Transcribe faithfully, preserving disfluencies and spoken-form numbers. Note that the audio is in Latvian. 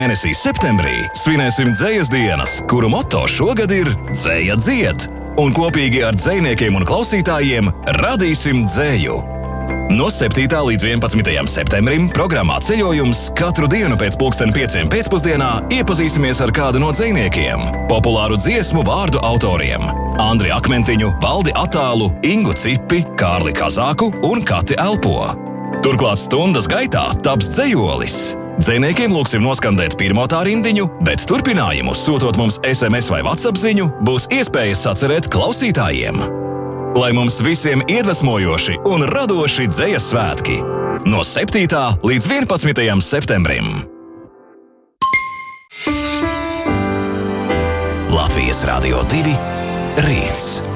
Mēnesī septembrī svinēsim dzējas dienas, kuru moto šogad ir Dzēja dzied, un kopīgi ar dzejniekiem un klausītājiem radīsim dzēju. No septītā līdz vienpadsmitajam septembrim programmā Ceļojums katru dienu pēc pulksten pieciem pēcpusdienā iepazīsimies ar kādu no dzejniekiem, populāru dziesmu vārdu autoriem – Andri Akmentiņu, Valdi Atālu, Ingu Cipi, Kārli Kazāku un Kati Elpo. Turklāt stundas gaitā taps dzējolis. Dzejniekiem lūksim noskandēt pirmo tā rindiņu, bet turpinājumu, sūtot mums es em es vai WhatsApp ziņu, būs iespējas sacerēt klausītājiem. Lai mums visiem iedvesmojoši un radoši dzejas svētki! No septītā līdz vienpadsmitajam septembrim. Latvijas Radio divi Rīts.